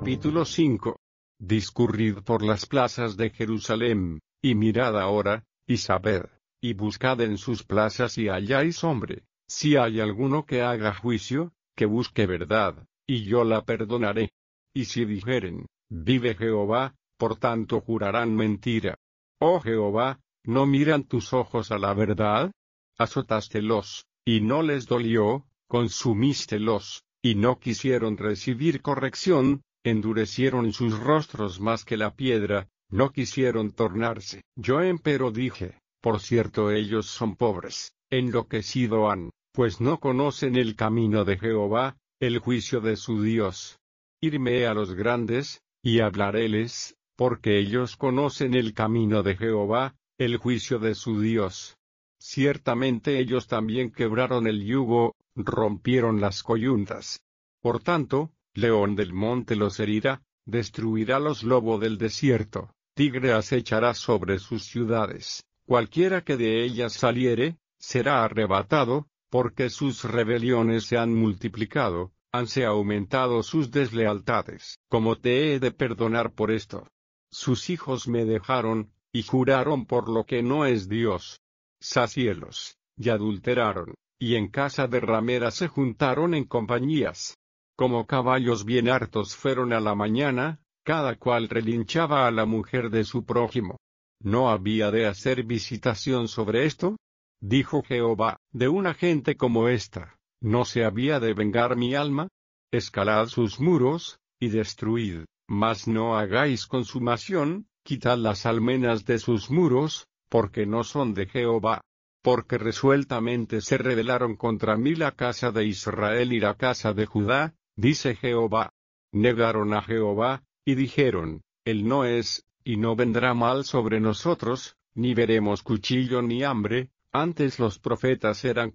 Capítulo 5. Discurrid por las plazas de Jerusalén, y mirad ahora, y sabed, y buscad en sus plazas y halláis hombre, si hay alguno que haga juicio, que busque verdad, y yo la perdonaré. Y si dijeren, vive Jehová, por tanto jurarán mentira. Oh Jehová, ¿no miran tus ojos a la verdad? Azotástelos, y no les dolió, consumístelos, y no quisieron recibir corrección, endurecieron sus rostros más que la piedra, no quisieron tornarse. Yo empero dije, por cierto ellos son pobres, enloquecido han, pues no conocen el camino de Jehová, el juicio de su Dios. Irme a los grandes, y hablaréles, porque ellos conocen el camino de Jehová, el juicio de su Dios. Ciertamente ellos también quebraron el yugo, rompieron las coyuntas. Por tanto, león del monte los herirá, destruirá los lobos del desierto, tigre acechará sobre sus ciudades, cualquiera que de ellas saliere, será arrebatado, porque sus rebeliones se han multiplicado, hanse aumentado sus deslealtades. Como te he de perdonar por esto? Sus hijos me dejaron, y juraron por lo que no es Dios. Sacielos, y adulteraron, y en casa de ramera se juntaron en compañías. Como caballos bien hartos fueron a la mañana, cada cual relinchaba a la mujer de su prójimo. ¿No había de hacer visitación sobre esto? Dijo Jehová, de una gente como esta, ¿no se había de vengar mi alma? Escalad sus muros, y destruid, mas no hagáis consumación, quitad las almenas de sus muros, porque no son de Jehová. Porque resueltamente se rebelaron contra mí la casa de Israel y la casa de Judá, dice Jehová. Negaron a Jehová, y dijeron, Él no es, y no vendrá mal sobre nosotros, ni veremos cuchillo ni hambre, antes los profetas eran